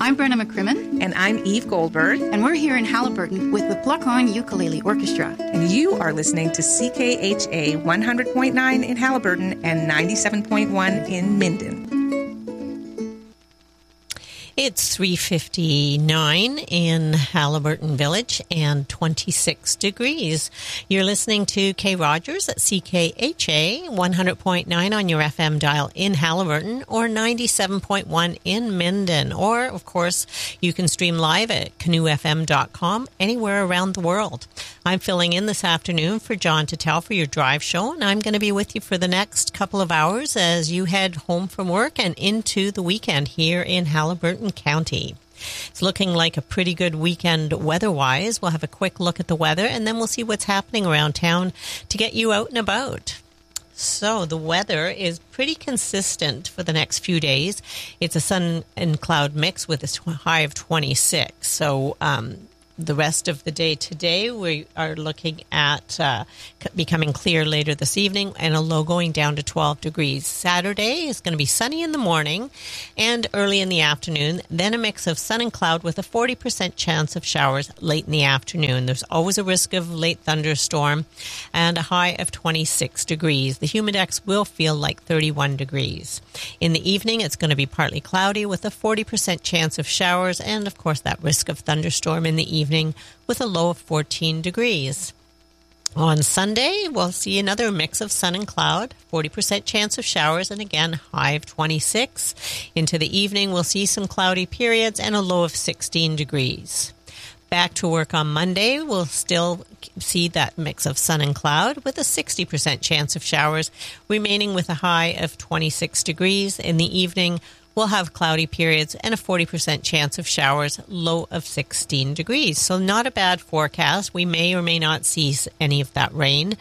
I'm Brenna McCrimmon. And I'm Eve Goldberg. And we're here in Haliburton with the Pluck-On Ukulele Orchestra. And you are listening to CKHA 100.9 in Haliburton and 97.1 in Minden. It's 3:59 in Haliburton Village and 26 degrees. You're listening to Kay Rogers at CKHA 100.9 on your FM dial in Haliburton or 97.1 in Minden. Or, of course, you can stream live at canoefm.com anywhere around the world. I'm filling in this afternoon for John Tuttle for your drive show, and I'm going to be with you for the next couple of hours as you head home from work and into the weekend here in Haliburton County. It's looking like a pretty good weekend weather-wise. We'll have a quick look at the weather, and then we'll see what's happening around town to get you out and about. So the weather is pretty consistent for the next few days. It's a sun and cloud mix with a high of 26. So the rest of the day today, we are looking at becoming clear later this evening and a low going down to 12 degrees. Saturday is going to be sunny in the morning and early in the afternoon, then a mix of sun and cloud with a 40% chance of showers late in the afternoon. There's always a risk of late thunderstorm and a high of 26 degrees. The humidex will feel like 31 degrees. In the evening, it's going to be partly cloudy with a 40% chance of showers and, of course, that risk of thunderstorm in the evening with a low of 14 degrees. On Sunday, we'll see another mix of sun and cloud, 40% chance of showers, and again, high of 26. Into the evening, we'll see some cloudy periods and a low of 16 degrees. Back to work on Monday, we'll still see that mix of sun and cloud with a 60% chance of showers, remaining with a high of 26 degrees. In the evening, we'll have cloudy periods and a 40% chance of showers, low of 16 degrees. So not a bad forecast. We may or may not see any of that rain.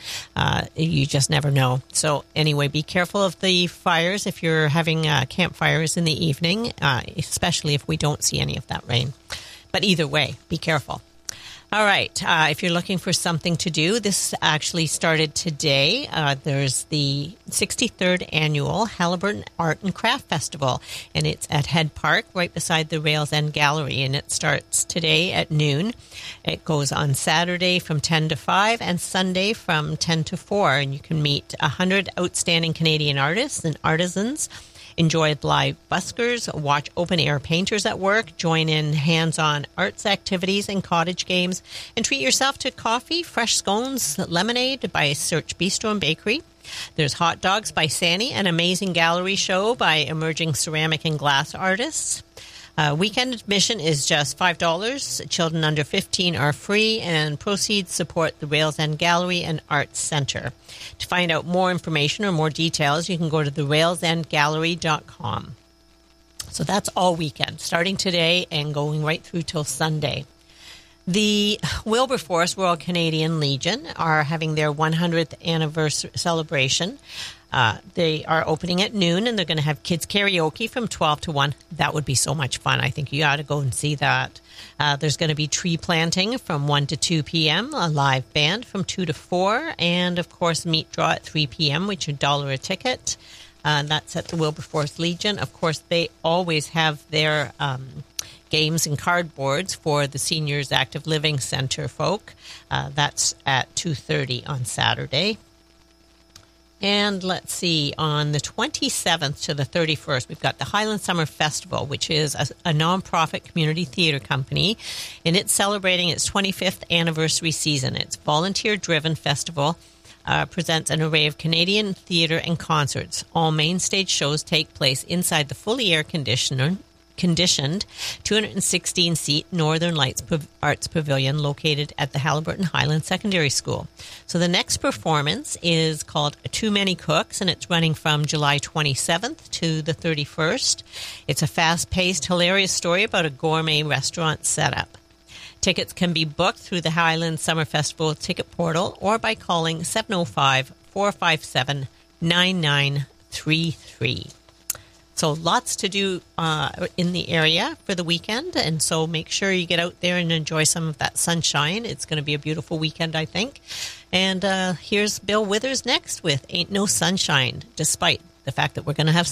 You just never know. So anyway, be careful of the fires if you're having campfires in the evening, especially if we don't see any of that rain. But either way, be careful. All right. If you're looking for something to do, this actually started today. There's the 63rd Annual Haliburton Art and Craft Festival, and it's at Head Park right beside the Rails End Gallery, and it starts today at noon. It goes on Saturday from 10 to 5 and Sunday from 10 to 4, and you can meet 100 outstanding Canadian artists and artisans. Enjoy live buskers, watch open-air painters at work, join in hands-on arts activities and cottage games, and treat yourself to coffee, fresh scones, lemonade by Search Bistro and Bakery. There's hot dogs by Sanny, an amazing gallery show by emerging ceramic and glass artists. Weekend admission is just $5. Children under 15 are free, and proceeds support the Rails End Gallery and Arts Centre. To find out more information or more details, you can go to therailsendgallery.com. So that's all weekend, starting today and going right through till Sunday. The Wilberforce Royal Canadian Legion are having their 100th anniversary celebration. They are opening at noon, and they're going to have kids karaoke from 12 to 1. That would be so much fun. I think you ought to go and see that. There's going to be tree planting from 1 to 2 p.m., a live band from 2 to 4, and, of course, meat draw at 3 p.m., which are $1 a ticket. That's at the Wilberforce Legion. Of course, they always have their games and cardboards for the Seniors Active Living Center folk. That's at 2:30 on Saturday. And let's see, on the 27th to the 31st, we've got the Highland Summer Festival, which is a nonprofit community theater company, and it's celebrating its 25th anniversary season. It's volunteer-driven festival, presents an array of Canadian theater and concerts. All main stage shows take place inside the fully air-conditioned 216-seat Northern Lights Arts Pavilion located at the Haliburton Highland Secondary School. So the next performance is called Too Many Cooks, and it's running from July 27th to the 31st. It's a fast-paced, hilarious story about a gourmet restaurant setup. Tickets can be booked through the Highland Summer Festival ticket portal or by calling 705-457-9933. So lots to do in the area for the weekend, and so make sure you get out there and enjoy some of that sunshine. It's going to be a beautiful weekend, I think. And here's Bill Withers next with Ain't No Sunshine, despite the fact that we're going to have